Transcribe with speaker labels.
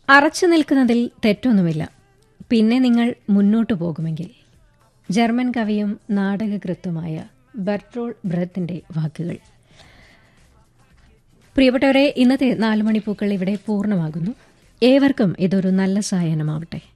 Speaker 1: അറച്ചു നിൽക്കുന്നതിൽ തെറ്റൊന്നുമില്ല, പിന്നെ നിങ്ങൾ മുന്നോട്ടു പോകുമെങ്കിൽ. ജർമ്മൻ കവിയും നാടകകൃത്തുമായ ബെർട്ടോൾ ബ്രെത്തിന്റെ വാക്കുകൾ. പ്രിയപ്പെട്ടവരെ, ഇന്നത്തെ 4 മണിപ്പൂക്കൾ ഇവിടെ പൂർണ്ണമാകുന്നു. ഏവർക്കും ഇതൊരു നല്ല സായാഹ്നമാവട്ടെ.